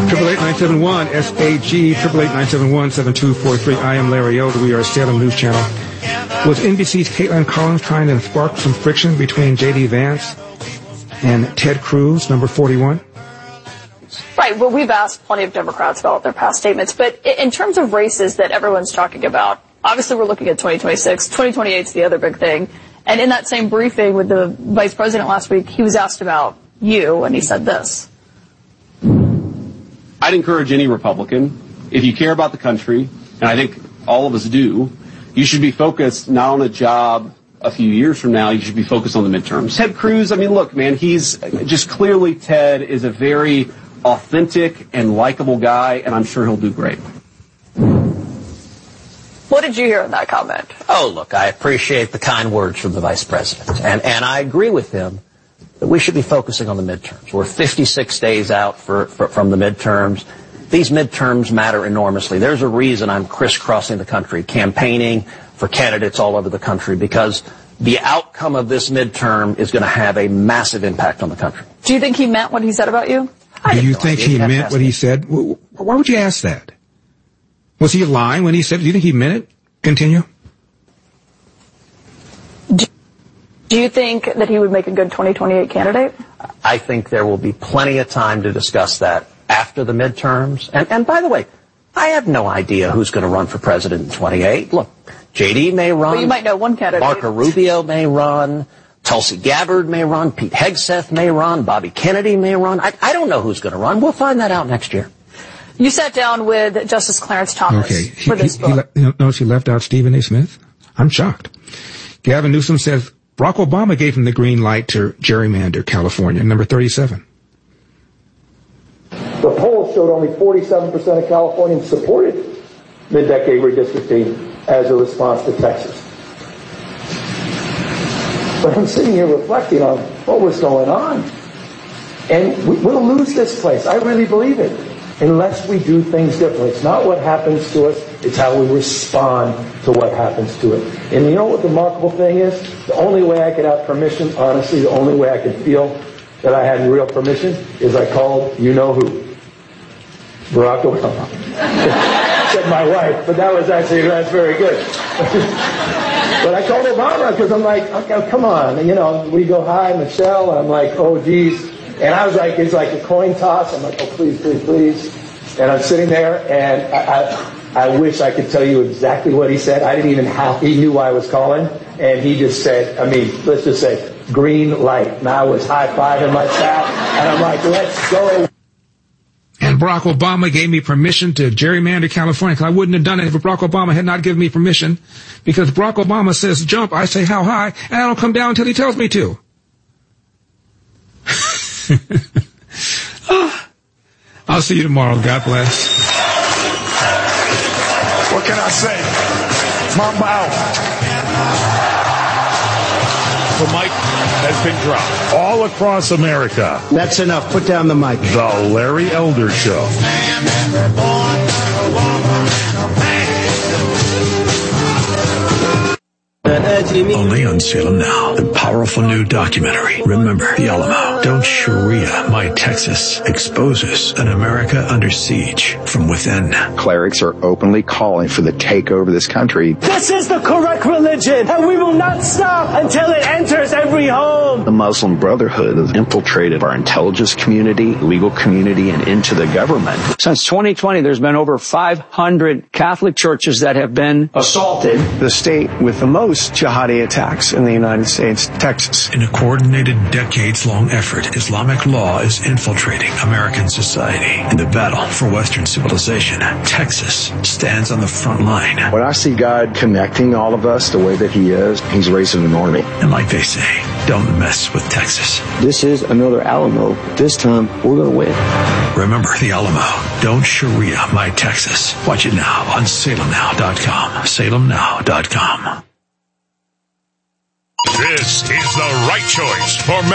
888-971 SAG 888-971-7243. I am Larry Elder. We are a Salem News Channel. Was NBC's Caitlin Collins trying to spark some friction between J.D. Vance and Ted Cruz, number 41? Right. Well, we've asked plenty of Democrats about their past statements, but in terms of races that everyone's talking about, obviously we're looking at 2026. 2028 is the other big thing. And in that same briefing with the vice president last week, he was asked about you, and he said this. I'd encourage any Republican, if you care about the country, and I think all of us do, you should be focused not on a job a few years from now, you should be focused on the midterms. Ted Cruz, I mean, look, man, he's just clearly Ted is a very authentic and likable guy, and I'm sure he'll do great. What did you hear in that comment? Oh, look, I appreciate the kind words from the vice president, and I agree with him that we should be focusing on the midterms. We're 56 days out from the midterms. These midterms matter enormously. There's a reason I'm crisscrossing the country, campaigning for candidates all over the country, because the outcome of this midterm is going to have a massive impact on the country. Do you think he meant what he said about you? Do you think he meant what he said? Why would you ask that? Was he lying when he said it? Do you think he meant it? Continue. Do you think that he would make a good 2028 candidate? I think there will be plenty of time to discuss that after the midterms. And by the way, I have no idea who's going to run for president in 28. Look, J.D. may run. Well, you might know one candidate. Marco Rubio may run. Tulsi Gabbard may run. Pete Hegseth may run. Bobby Kennedy may run. I don't know who's going to run. We'll find that out next year. You sat down with Justice Clarence Thomas for this book. Notice he left out Stephen A. Smith? I'm shocked. Gavin Newsom says Barack Obama gave him the green light to gerrymander California, number 37. The polls showed only 47% of Californians supported mid-decade redistricting as a response to Texas. But I'm sitting here reflecting on what was going on. And we'll lose this place. I really believe it. Unless we do things differently. It's not what happens to us, it's how we respond to what happens to it. And you know what the remarkable thing is? The only way I could have permission, honestly, the only way I could feel that I had real permission is I called you-know-who. Barack Obama. Said my wife, but that's very good. But I called Obama because I'm like, okay, come on. You know, we go, hi, Michelle. And I'm like, oh, geez. And I was like, it's like a coin toss. I'm like, oh, please, please, please. And I'm sitting there, and I wish I could tell you exactly what he said. I didn't even he knew I was calling, and he just said, let's just say, green light. And I was high-fiving my staff, and I'm like, let's go. And Barack Obama gave me permission to gerrymander California, because I wouldn't have done it if Barack Obama had not given me permission, because Barack Obama says jump, I say how high, and I don't come down until he tells me to. I'll see you tomorrow. God bless. What can I say? Mamba out. The mic has been dropped all across America. That's enough. Put down the mic. The Larry Elder Show. Only on Salem Now, the powerful new documentary, Remember the Alamo. Don't Sharia My Texas exposes an America under siege from within. Clerics are openly calling for the takeover of this country. This is the correct religion, and we will not stop until it enters every home. The Muslim Brotherhood has infiltrated our intelligence community, legal community, and into the government. Since 2020, there's been over 500 Catholic churches that have been assaulted. The state with the most jihadi attacks in the United States, Texas. In a coordinated, decades-long effort, Islamic law is infiltrating American society. In the battle for Western civilization, Texas stands on the front line. When I see God connecting all of us the way that He is, He's raising an army. And like they say, don't mess with Texas. This is another Alamo. This time, we're going to win. Remember the Alamo. Don't Sharia My Texas. Watch it now on SalemNow.com. SalemNow.com. This is the right choice for